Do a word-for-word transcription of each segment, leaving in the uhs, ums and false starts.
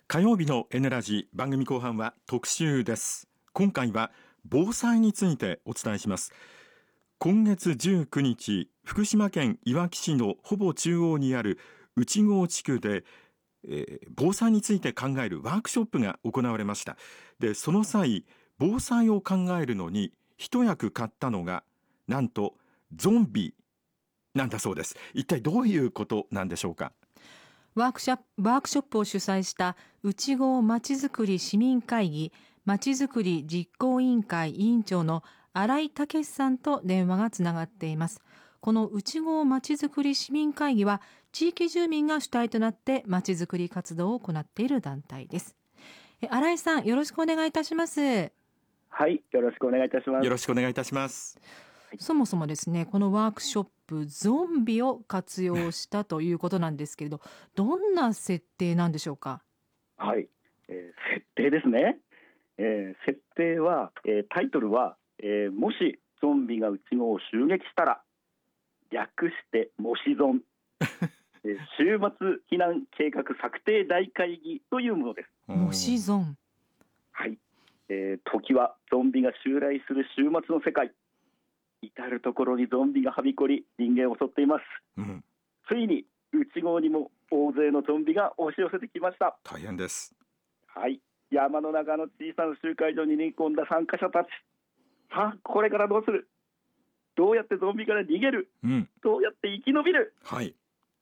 火曜日の N ラジ番組後半は特集です。今回は防災についてお伝えします。今月じゅうくにち、福島県いわき市のほぼ中央にある内郷地区で、えー、防災について考えるワークショップが行われました。で、その際、防災を考えるのに一役買ったのがなんとゾンビなんだそうです。一体どういうことなんでしょうか。 ワークショップ、ワークショップを主催した内郷まちづくり市民会議まちづくり実行委員会委員長の新井武さんと電話がつながっています。この内郷まちづくり市民会議は地域住民が主体となってまちづくり活動を行っている団体です。新井さん、よろしくお願いいたします。 はい、よろしくお願いいたします。 よろしくお願いいたします。 そもそもですね、このワークショップゾンビを活用したということなんですけれど、どんな設定なんでしょうか。 はい、えー、設定ですね、えー、設定は、えー、タイトルは、えー、もしゾンビが内郷を襲撃したら、略してもしゾンえー、週末避難計画策定大会議というものです。 もしゾン、 はい、えー、時はゾンビが襲来する週末の世界。至るところにゾンビがはびこり人間を襲っています、うん、ついに内郷にも大勢のゾンビが押し寄せてきました。 大変です。 はい、山の中の小さな集会場に逃げ込んだ参加者たち、さあこれからどうする、どうやってゾンビから逃げる、うん、どうやって生き延びる、 はい、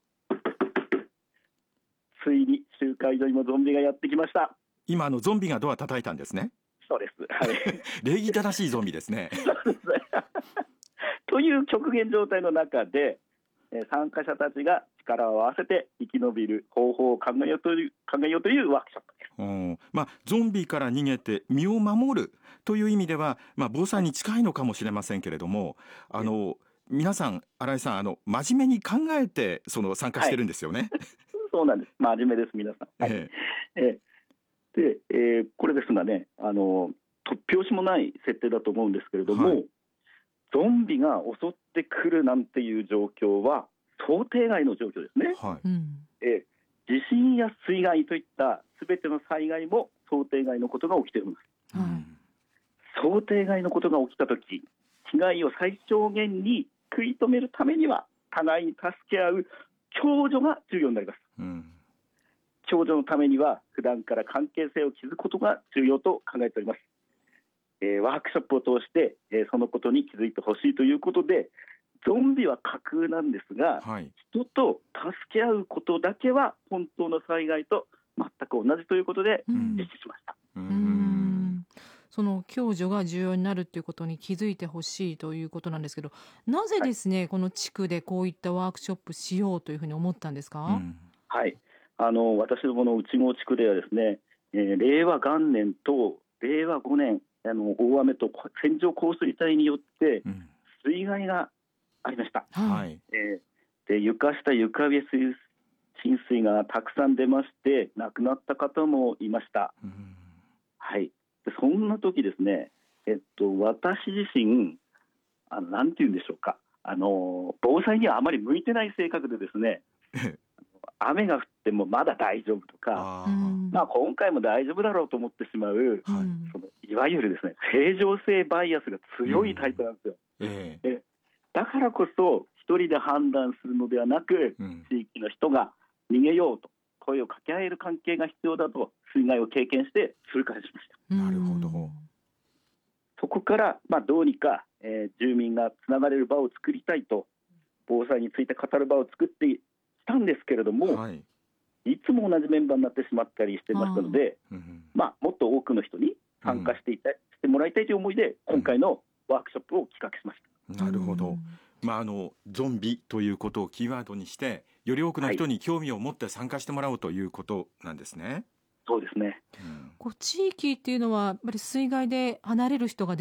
ついに集会場にもゾンビがやってきました。 今あのゾンビがドア叩いたんですね。 そうです、はい、 礼儀正しいゾンビですね。 そうですねという極限状態の中で、えー、参加者たちが力を合わせて生き延びる方法を考えようという、考えようというワークショップです。 うん、まあ、ゾンビから逃げて身を守るという意味では、まあ、防災に近いのかもしれませんけれども、あの皆さん、新井さん、あの真面目に考えてその参加してるんですよね。 はい、そうなんです。真面目です、皆さん。はい、えーえー、で、えー、これですがね、あの突拍子もない設定だと思うんですけれども、はい、ゾンビが襲ってくるなんていう状況は想定外の状況ですね。はい、えー、地震や水害といったすべての災害も想定外のことが起きています。うん、想定外のことが起きたとき、被害を最小限に食い止めるためには互いに助け合う共助が重要になります。うん、共助のためには普段から関係性を築くことが重要と考えております。えー、ワークショップを通して、えー、そのことに気づいてほしいということで、ゾンビは架空なんですが、はい、人と助け合うことだけは本当の災害と全く同じということで実施しました。 うん、うーん、その共助が重要になるということに気づいてほしいということなんですけど、なぜですね、はい、この地区でこういったワークショップしようというふうに思ったんですか。うん、 はい、あの私どもの内郷地区ではですね、えー、令和元年と令和ごねん、あの大雨と線状降水帯によって水害がありました。はい、えー、で床下床上浸水がたくさん出まして亡くなった方もいました。うん、はい、でそんな時ですね、えっと、私自身あのなんて言うんでしょうか、あの防災にはあまり向いてない性格でですね雨が降ってもまだ大丈夫とか、あ、まあ、今回も大丈夫だろうと思ってしまう、はい、そのいわゆるですね正常性バイアスが強いタイプなんですよ。うん、えー、だからこそ一人で判断するのではなく、うん、地域の人が逃げようと声を掛け合える関係が必要だと水害を経験して痛感しました。 なるほど。 そこから、まあ、どうにか、えー、住民がつながれる場を作りたいと防災について語る場を作ってきたんですけれども、はい、いつも同じメンバーになってしまったりしてましたので、あ、まあ、もっと多くの人に参加していた、うん、してもらいたいという思いで今回のワークショップを企画しました。 なるほど。まあ、あのゾンビということをキーワードにしてより多くの人に興味を持って参加してもらおうということなんですね。はい、 そうですね。 うん、こう地域っていうのはやっぱり水害で離れる人が